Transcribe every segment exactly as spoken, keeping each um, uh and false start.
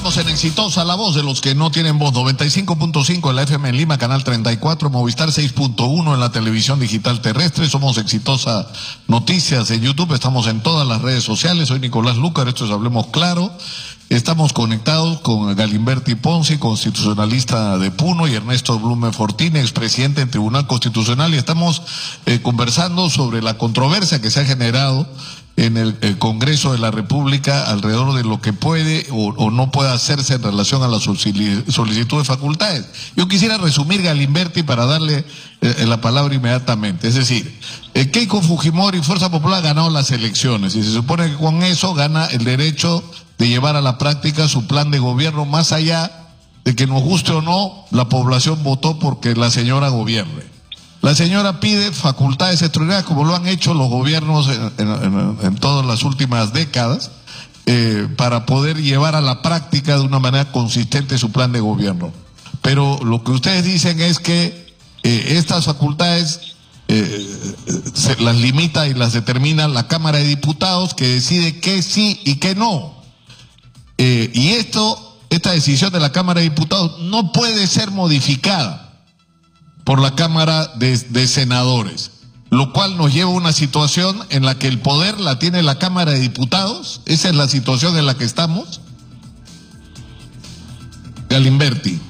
Estamos en Exitosa, la voz de los que no tienen voz. noventa y cinco punto cinco en la F M en Lima, canal treinta y cuatro, Movistar seis punto uno en la televisión digital terrestre. Somos Exitosa Noticias en YouTube. Estamos en todas las redes sociales. Soy Nicolás Lucar, esto es Hablemos Claro. Estamos conectados con Galimberti Ponzi, constitucionalista de Puno, y Ernesto Blume Fortini, expresidente del Tribunal Constitucional, y estamos eh, conversando sobre la controversia que se ha generado en el, el Congreso de la República alrededor de lo que puede o, o no puede hacerse en relación a la solicitud de facultades. Yo quisiera resumir, Galimberti, para darle eh, la palabra inmediatamente. Es decir, eh, Keiko Fujimori, Fuerza Popular, ha ganado las elecciones, y se supone que con eso gana el derecho de llevar a la práctica su plan de gobierno, más allá de que nos guste o no, la población votó porque la señora gobierne. La señora pide facultades extraordinarias, como lo han hecho los gobiernos en, en, en todas las últimas décadas, eh, para poder llevar a la práctica de una manera consistente su plan de gobierno. Pero lo que ustedes dicen es que eh, estas facultades eh, se las limita y las determina la Cámara de Diputados, que decide qué sí y qué no. Eh, y esto, esta decisión de la Cámara de Diputados no puede ser modificada por la Cámara de, de Senadores, lo cual nos lleva a una situación en la que el poder la tiene la Cámara de Diputados. Esa es la situación en la que estamos. Galimberti.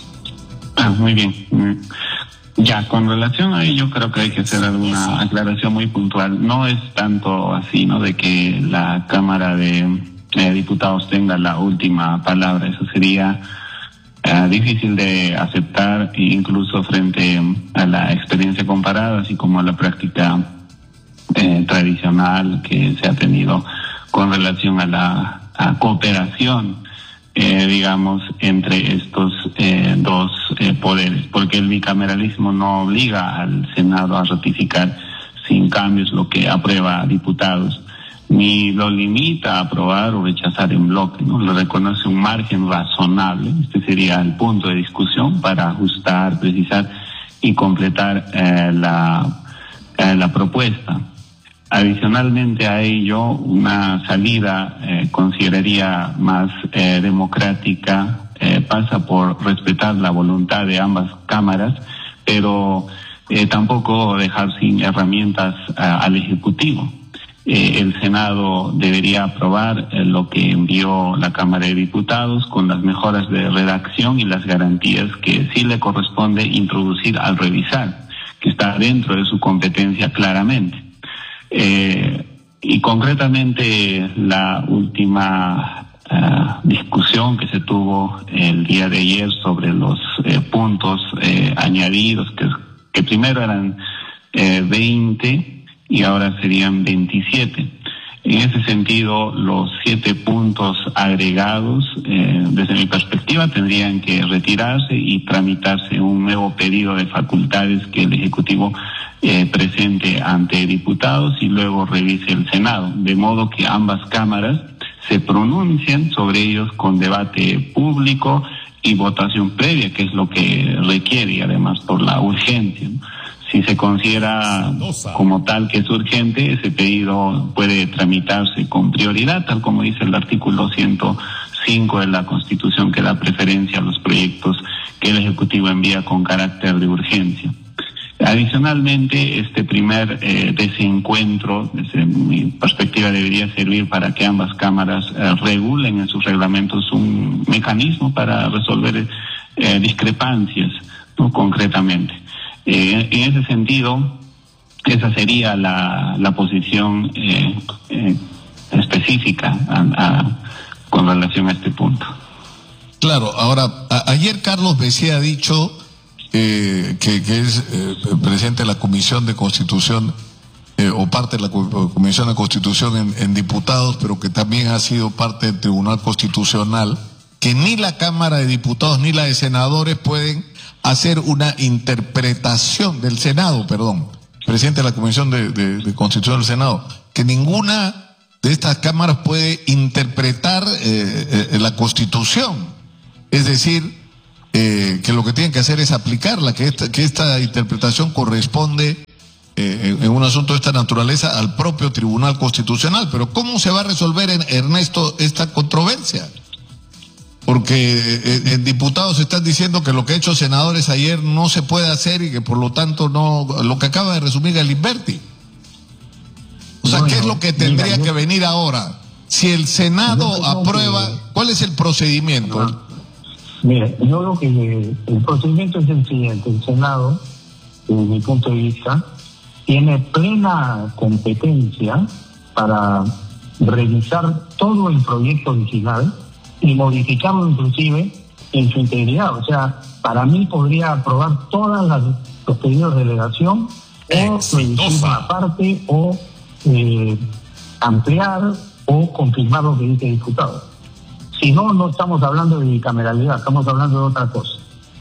Ah, muy bien. Ya, con relación a ello, creo que hay que hacer alguna aclaración muy puntual. No es tanto así, ¿no?, de que la Cámara de eh, Diputados tenga la última palabra. Eso sería Uh, difícil de aceptar, incluso frente a la experiencia comparada, así como a la práctica eh, tradicional que se ha tenido con relación a la a cooperación, eh, digamos, entre estos eh, dos eh, poderes, porque el bicameralismo no obliga al Senado a ratificar sin cambios lo que aprueba a diputados, ni lo limita a aprobar o rechazar en bloque, ¿no? Le reconoce un margen razonable. Este sería el punto de discusión para ajustar, precisar y completar eh, la, eh, la propuesta. Adicionalmente a ello, una salida eh, consideraría más eh, democrática, eh, pasa por respetar la voluntad de ambas cámaras, pero eh, tampoco dejar sin herramientas eh, al Ejecutivo. Eh, el Senado debería aprobar eh, lo que envió la Cámara de Diputados con las mejoras de redacción y las garantías que sí le corresponde introducir al revisar, que está dentro de su competencia claramente. Eh, y concretamente la última uh, discusión que se tuvo el día de ayer sobre los eh, puntos eh, añadidos, que, que primero eran eh, veinte, y ahora serían veintisiete. En ese sentido, los siete puntos agregados, eh, desde mi perspectiva, tendrían que retirarse y tramitarse un nuevo pedido de facultades que el Ejecutivo eh, presente ante diputados y luego revise el Senado, de modo que ambas cámaras se pronuncien sobre ellos con debate público y votación previa, que es lo que requiere, y además por la urgencia, ¿no? Si se considera como tal que es urgente, ese pedido puede tramitarse con prioridad, tal como dice el artículo ciento cinco de la Constitución, que da preferencia a los proyectos que el Ejecutivo envía con carácter de urgencia. Adicionalmente, este primer eh, desencuentro, desde mi perspectiva, debería servir para que ambas cámaras eh, regulen en sus reglamentos un mecanismo para resolver eh, discrepancias, ¿no?, concretamente. Eh, en ese sentido, esa sería la, la posición eh, eh, específica a, a, con relación a este punto. Claro, ahora, a, ayer Carlos Becía ha dicho eh, que, que es eh, presidente de la Comisión de Constitución, eh, o parte de la Comisión de Constitución en, en diputados, pero que también ha sido parte del Tribunal Constitucional, que ni la Cámara de Diputados ni la de Senadores pueden hacer una interpretación del Senado, perdón, presidente de la Comisión de, de, de Constitución del Senado, que ninguna de estas cámaras puede interpretar eh, eh, la Constitución. Es decir, eh, que lo que tienen que hacer es aplicarla, que esta, que esta interpretación corresponde eh, en, en un asunto de esta naturaleza al propio Tribunal Constitucional. Pero ¿cómo se va a resolver, en, Ernesto, esta controversia? Porque eh, en diputados están diciendo que lo que ha hecho senadores ayer no se puede hacer y que por lo tanto no, lo que acaba de resumir Galimberti. O sea, bueno, ¿qué es lo que tendría mira, que venir ahora? Si el Senado aprueba, que, ¿cuál es el procedimiento? No, mire, yo lo que el procedimiento es el siguiente: el Senado, desde mi punto de vista, tiene plena competencia para revisar todo el proyecto original y modificarlo inclusive en su integridad. O sea, para mí podría aprobar todas las los pedidos de delegación o revisar una parte o eh, ampliar o confirmar lo que dice el diputado. Si no, no estamos hablando de bicameralidad, estamos hablando de otra cosa.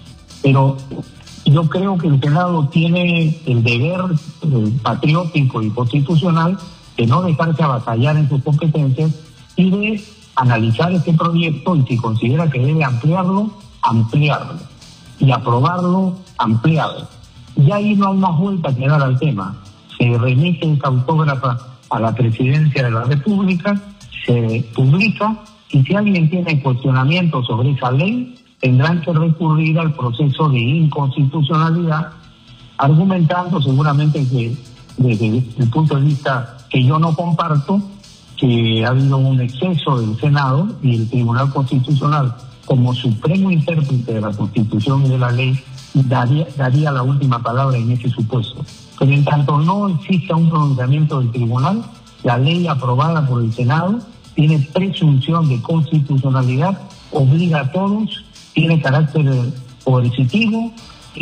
Pero yo creo que el Senado tiene el deber eh, patriótico y constitucional de no dejarse avasallar en sus competencias y de analizar este proyecto, y si considera que debe ampliarlo, ampliarlo, y aprobarlo, ampliarlo. Y ahí no hay más vuelta que dar al tema. Se remite esta autógrafa a la Presidencia de la República, se publica, y si alguien tiene cuestionamiento sobre esa ley, tendrán que recurrir al proceso de inconstitucionalidad, argumentando seguramente que desde el punto de vista que yo no comparto, que ha habido un exceso del Senado y el Tribunal Constitucional, como supremo intérprete de la Constitución y de la ley, daría, daría la última palabra en ese supuesto. Pero en tanto no exista un pronunciamiento del Tribunal, la ley aprobada por el Senado tiene presunción de constitucionalidad, obliga a todos, tiene carácter coercitivo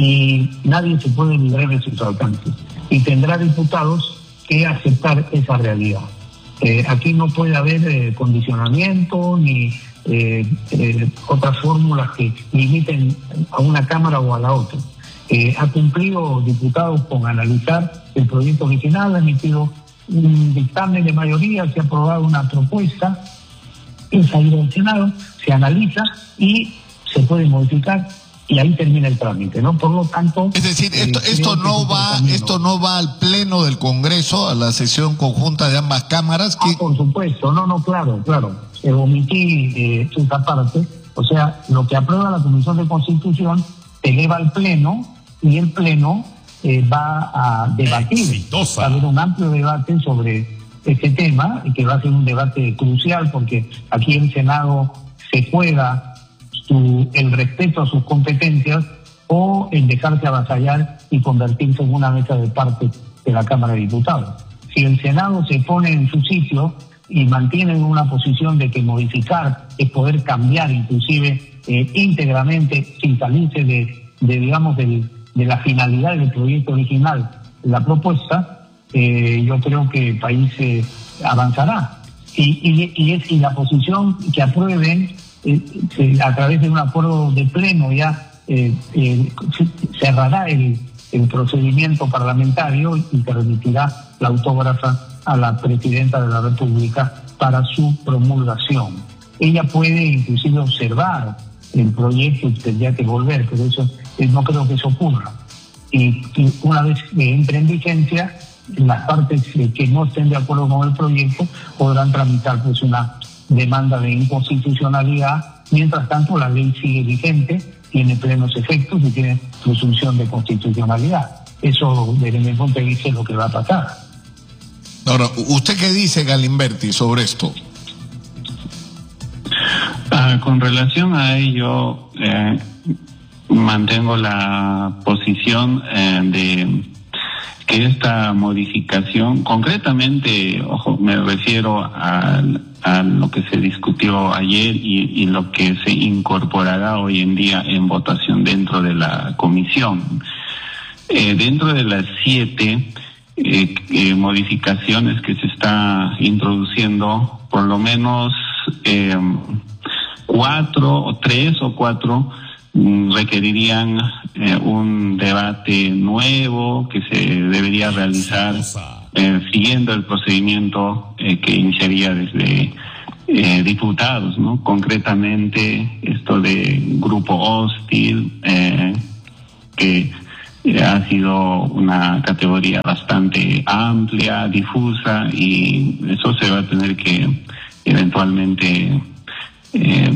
y nadie se puede librar de sus alcances. Y tendrá diputados que aceptar esa realidad. Eh, aquí no puede haber eh, condicionamiento ni eh, eh, otras fórmulas que limiten a una Cámara o a la otra. Eh, ha cumplido diputados con analizar el proyecto original, ha emitido un dictamen de mayoría, se ha aprobado una propuesta, es ido al Senado, se analiza y se puede modificar, y ahí termina el trámite, ¿no? Por lo tanto, es decir, esto, eh, esto no va, esto no va al pleno del Congreso, a la sesión conjunta de ambas cámaras. Que... Ah, por supuesto, no, no, claro, claro. Eh, omití eh, esa parte. O sea, lo que aprueba la Comisión de Constitución se eleva al pleno y el pleno eh, va a debatir. Exitosa. Va a haber un amplio debate sobre este tema, y que va a ser un debate crucial, porque aquí el Senado se juega Su, el respeto a sus competencias o el dejarse avasallar y convertirse en una mesa de parte de la Cámara de Diputados. Si el Senado se pone en su sitio y mantiene una posición de que modificar es poder cambiar inclusive eh, íntegramente, sin salirse de, de digamos, de, de la finalidad del proyecto original, la propuesta, eh, yo creo que el país eh, avanzará. Y, y, y, es, y la posición que aprueben Eh, eh, a través de un acuerdo de pleno ya eh, eh, cerrará el, el procedimiento parlamentario y permitirá la autógrafa a la Presidenta de la República para su promulgación. Ella puede inclusive observar el proyecto y tendría que volver, pero eso eh, no creo que eso ocurra. Y, y una vez que entre en vigencia, las partes eh, que no estén de acuerdo con el proyecto podrán tramitar pues una demanda de inconstitucionalidad. Mientras tanto, la ley sigue vigente, tiene plenos efectos y tiene presunción de constitucionalidad. Eso, desde mi punto de vista, es lo que va a pasar. Ahora, ¿usted qué dice, Galimberti, sobre esto? Ah, con relación a ello, eh, mantengo la posición eh, de que esta modificación, concretamente, ojo, me refiero a, a lo que se discutió ayer y, y lo que se incorporará hoy en día en votación dentro de la comisión. Eh, dentro de las siete eh, eh, modificaciones que se está introduciendo, por lo menos eh, cuatro o tres o cuatro requerirían eh, un debate nuevo que se debería realizar eh, siguiendo el procedimiento eh, que iniciaría desde eh, diputados, ¿no? Concretamente esto de grupo hostil, eh, que eh, ha sido una categoría bastante amplia, difusa, y eso se va a tener que eventualmente Eh,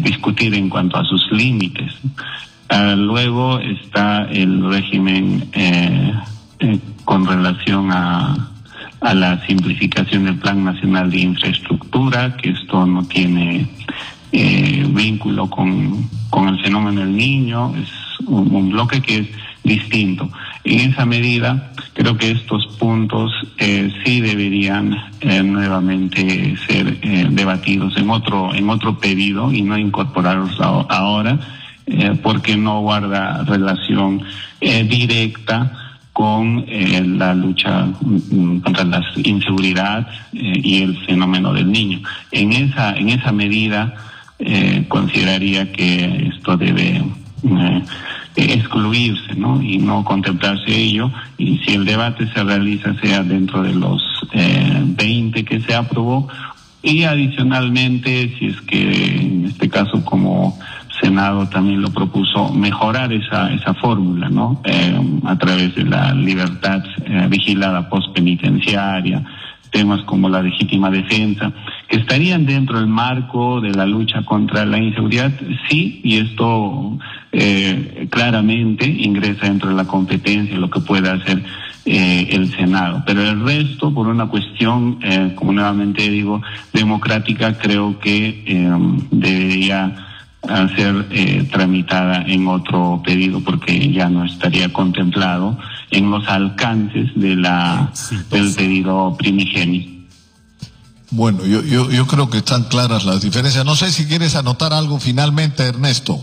discutir en cuanto a sus límites. Uh, luego está el régimen eh, eh, con relación a, a la simplificación del Plan Nacional de Infraestructura, que esto no tiene eh, vínculo con, con el fenómeno del niño, es un, un bloque que es distinto. En esa medida, creo que estos puntos eh, sí deberían eh, nuevamente ser eh, debatidos en otro en otro pedido y no incorporarlos a, ahora, eh, porque no guarda relación eh, directa con eh, la lucha mm, contra la inseguridad eh, y el fenómeno del niño. En esa en esa medida eh, consideraría que esto debe eh, excluirse, ¿no? Y no contemplarse ello, y si el debate se realiza sea dentro de los eh, veinte que se aprobó, y adicionalmente, si es que en este caso como Senado también lo propuso, mejorar esa esa fórmula, ¿no? Eh, a través de la libertad eh, vigilada postpenitenciaria, temas como la legítima defensa, que estarían dentro del marco de la lucha contra la inseguridad, sí, y esto eh, claramente ingresa dentro de la competencia, lo que puede hacer eh, el Senado. Pero el resto, por una cuestión, eh, como nuevamente digo, democrática, creo que eh, debería ser eh, tramitada en otro pedido, porque ya no estaría contemplado en los alcances de la del pedido primigenio. Bueno, yo, yo, yo creo que están claras las diferencias. No sé si quieres anotar algo finalmente, Ernesto.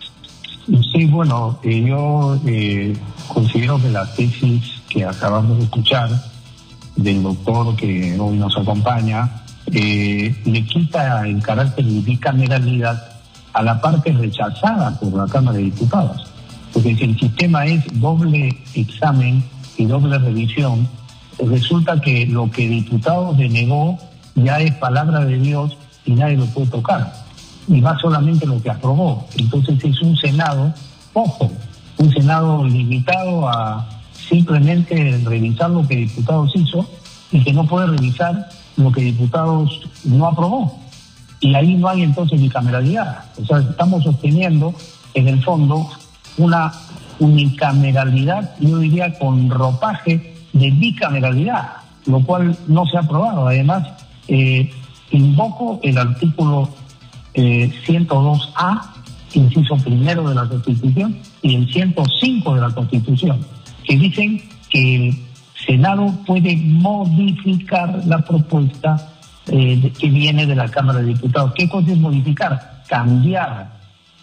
Sí, bueno, eh, yo eh, considero que la tesis que acabamos de escuchar del doctor que hoy nos acompaña eh, le quita el carácter de bicameralidad a la parte rechazada por la Cámara de Diputados. Porque si el sistema es doble examen y doble revisión, resulta que lo que diputados denegó ya es palabra de Dios y nadie lo puede tocar. Y va solamente lo que aprobó. Entonces es un Senado, ojo, un Senado limitado a simplemente revisar lo que diputados hizo y que no puede revisar lo que diputados no aprobó. Y ahí no hay entonces bicameralidad. O sea, estamos sosteniendo en el fondo una unicameralidad, yo diría con ropaje de bicameralidad, lo cual no se ha aprobado. Además, eh, invoco el artículo eh, ciento dos A, inciso primero de la Constitución, y el ciento cinco de la Constitución, que dicen que el Senado puede modificar la propuesta Eh, que viene de la Cámara de Diputados. ¿Qué cosa es modificar? Cambiar.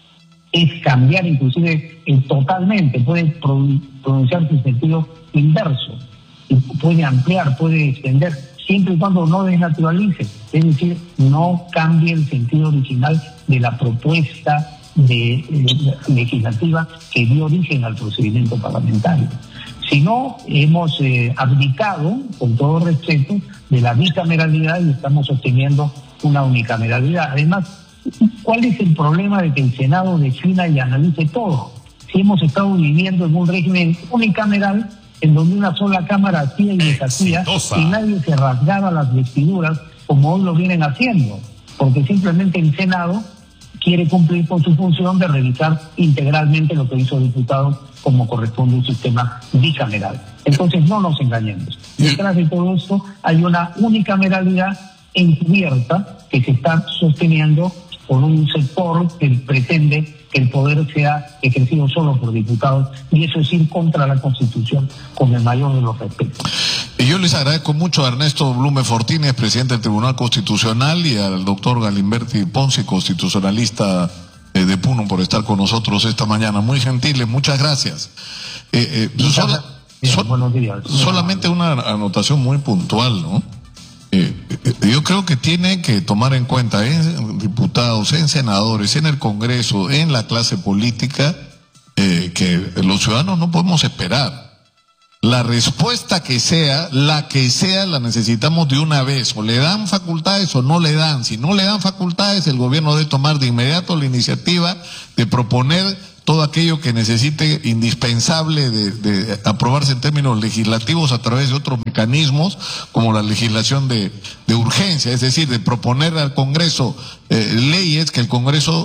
Es cambiar inclusive eh, totalmente. Puede pronunciarse en sentido inverso. Y puede ampliar, puede extender, siempre y cuando no desnaturalice. Es decir, no cambie el sentido original de la propuesta de, eh, legislativa que dio origen al procedimiento parlamentario. Si no, hemos eh, abdicado, con todo respeto, de la bicameralidad y estamos sosteniendo una unicameralidad. Además, ¿cuál es el problema de que el Senado defina y analice todo? Si hemos estado viviendo en un régimen unicameral en donde una sola Cámara hacía y deshacía y nadie se rasgaba las vestiduras como hoy lo vienen haciendo, porque simplemente el Senado quiere cumplir con su función de revisar integralmente lo que hizo diputado como corresponde a un sistema bicameral. Entonces no nos engañemos. Detrás de todo esto hay una unicameralidad encubierta que se está sosteniendo por un sector que pretende que el poder sea ejercido solo por diputados, y eso es ir contra la Constitución con el mayor de los respetos. Y yo les agradezco mucho a Ernesto Blume Fortínez, presidente del Tribunal Constitucional, y al doctor Galimberti Ponce, constitucionalista eh, de Puno, por estar con nosotros esta mañana. Muy gentiles, muchas gracias. Eh, eh, sola, Bien, sol, buenos días. Solamente una anotación muy puntual, ¿no? Eh, eh, yo creo que tiene que tomar en cuenta en diputados, en senadores, en el Congreso, en la clase política, eh, que los ciudadanos no podemos esperar. La respuesta que sea, la que sea, la necesitamos de una vez. O le dan facultades o no le dan. Si no le dan facultades, el gobierno debe tomar de inmediato la iniciativa de proponer todo aquello que necesite, indispensable de, de aprobarse en términos legislativos a través de otros mecanismos, como la legislación de, de urgencia, es decir, de proponer al Congreso eh, leyes que el Congreso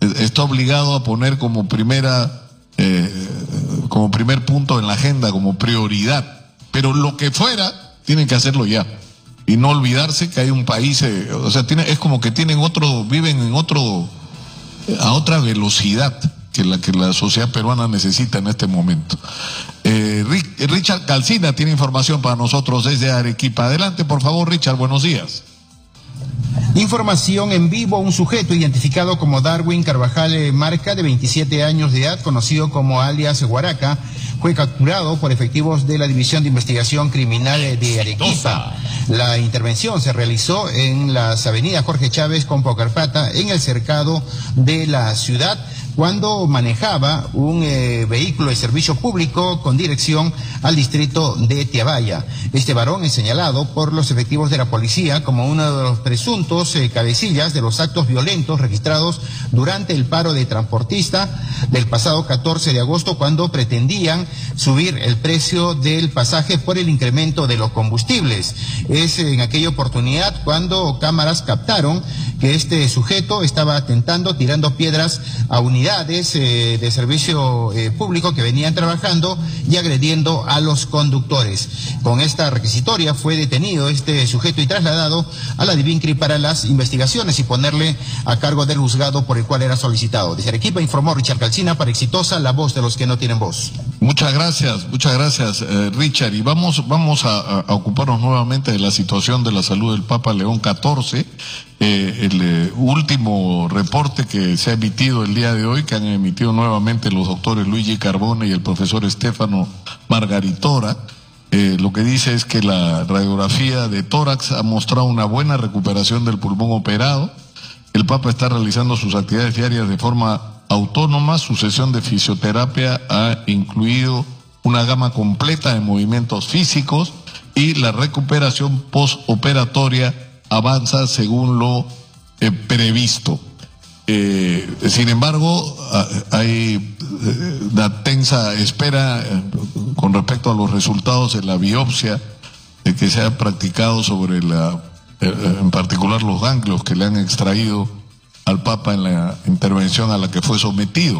está obligado a poner como primera, eh, como primer punto en la agenda, como prioridad. Pero lo que fuera, tienen que hacerlo ya. Y no olvidarse que hay un país, eh, o sea, tiene, es como que tienen otro, viven en otro, a otra velocidad que la que la sociedad peruana necesita en este momento. Eh, Richard Calcina tiene información para nosotros desde Arequipa. Adelante, por favor, Richard, buenos días. Información en vivo. Un sujeto identificado como Darwin Carvajal Marca, de veintisiete años de edad, conocido como alias Guaraca, fue capturado por efectivos de la División de Investigación Criminal de Arequipa. La intervención se realizó en las avenidas Jorge Chávez con Pocarpata, en el cercado de la ciudad, cuando manejaba un eh, vehículo de servicio público con dirección al distrito de Tiabaya. Este varón es señalado por los efectivos de la policía como uno de los presuntos eh, cabecillas de los actos violentos registrados durante el paro de transportista del pasado catorce de agosto, cuando pretendían subir el precio del pasaje por el incremento de los combustibles. Es en aquella oportunidad cuando cámaras captaron que este sujeto estaba atentando, tirando piedras a unidades eh, de servicio eh, público que venían trabajando y agrediendo a los conductores. Con esta requisitoria fue detenido este sujeto y trasladado a la DIVINCRI para las investigaciones y ponerle a cargo del juzgado por el cual era solicitado. Desde Arequipa informó Richard Calcina para Exitosa, la voz de los que no tienen voz. Muchas gracias, muchas gracias, eh, Richard. Y vamos, vamos a, a ocuparnos nuevamente de la situación de la salud del Papa León catorce. Eh, el eh, último reporte que se ha emitido el día de hoy, que han emitido nuevamente los doctores Luigi Carbone y el profesor Estefano Margaritora, eh, lo que dice es que la radiografía de tórax ha mostrado una buena recuperación del pulmón operado. El Papa está realizando sus actividades diarias de forma autónoma. Su sesión de fisioterapia ha incluido una gama completa de movimientos físicos y la recuperación postoperatoria avanza según lo eh, previsto. Eh, sin embargo, hay eh, una tensa espera eh, con respecto a los resultados de la biopsia eh, que se ha practicado sobre la, eh, en particular los ganglios que le han extraído al Papa en la intervención a la que fue sometido,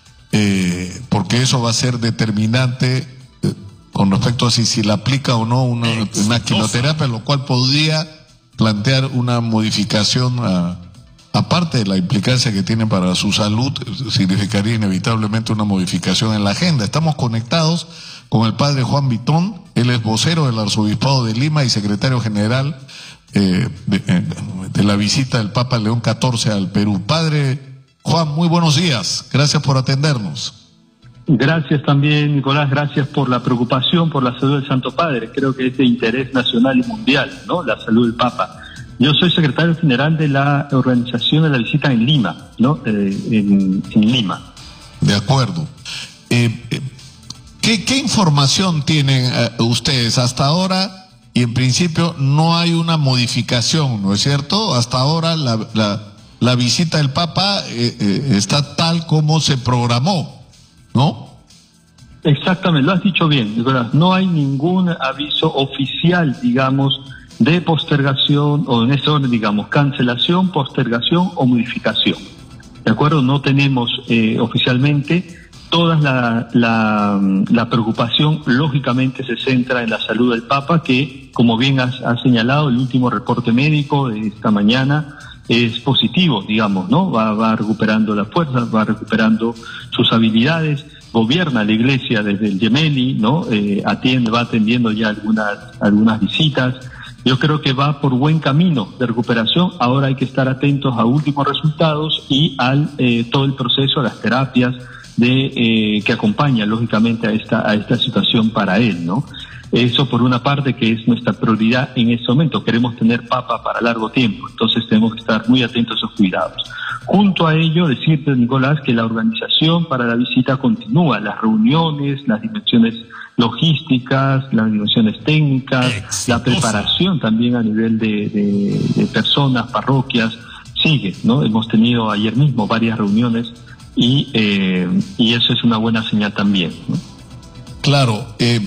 eh, porque eso va a ser determinante eh, con respecto a si, si le aplica o no una, una quimioterapia, lo cual podría plantear una modificación, a, aparte de la implicancia que tiene para su salud, significaría inevitablemente una modificación en la agenda. Estamos conectados con el padre Juan Vitón, él es vocero del Arzobispado de Lima y secretario general eh, de, de la visita del Papa León catorce al Perú. Padre Juan, muy buenos días, gracias por atendernos. Gracias también, Nicolás, gracias por la preocupación por la salud del Santo Padre. Creo que es de interés nacional y mundial, ¿no? La salud del Papa. Yo soy secretario general de la organización de la visita en Lima, ¿no? Eh, en, en Lima. De acuerdo. Eh, eh, ¿qué, ¿Qué información tienen eh, ustedes hasta ahora? Y en principio no hay una modificación, ¿no es cierto? Hasta ahora la, la, la visita del Papa eh, eh, está tal como se programó, ¿no? Exactamente, lo has dicho bien, Nicolás. No hay ningún aviso oficial, digamos, de postergación o en ese orden, digamos, cancelación, postergación o modificación. ¿De acuerdo? No tenemos eh, oficialmente. Toda la, la, la preocupación, lógicamente, se centra en la salud del Papa, que, como bien has, has señalado, el último reporte médico de esta mañana es positivo, digamos, ¿no? Va, va recuperando la fuerza, va recuperando sus habilidades, gobierna la iglesia desde el Gemelli, ¿no? Eh, atiende, va atendiendo ya algunas, algunas visitas. Yo creo que va por buen camino de recuperación. Ahora hay que estar atentos a últimos resultados y al eh, todo el proceso, a las terapias de eh, que acompaña lógicamente a esta a esta situación para él, ¿no? Eso por una parte, que es nuestra prioridad en este momento. Queremos tener Papa para largo tiempo, entonces tenemos que estar muy atentos a esos cuidados. Junto a ello, decirte, Nicolás, que la organización para la visita continúa, las reuniones, las dimensiones logísticas, las dimensiones técnicas, Exitosa. La preparación también a nivel de, de, de personas, parroquias, sigue, ¿no? Hemos tenido ayer mismo varias reuniones y, eh, y eso es una buena señal también, ¿no? Claro, eh,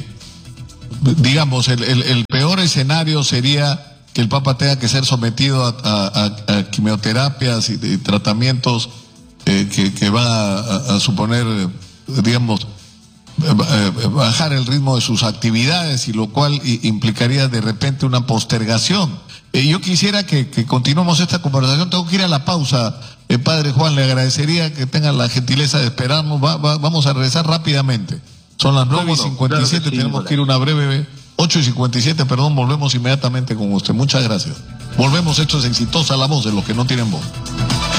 digamos, el, el, el peor escenario sería que el Papa tenga que ser sometido a, a, a quimioterapias y, y tratamientos eh, que, que va a, a suponer, digamos, bajar el ritmo de sus actividades, y lo cual implicaría de repente una postergación. Eh, yo quisiera que, que continuemos esta conversación. Tengo que ir a la pausa, eh, padre Juan, le agradecería que tengan la gentileza de esperarnos. Va, va, vamos a regresar rápidamente. Son las nueve y cincuenta y siete, claro que sí, tenemos que ir una breve, ocho y cincuenta y siete, perdón, volvemos inmediatamente con usted. Muchas gracias. Volvemos, esto es Exitosa, la voz de los que no tienen voz.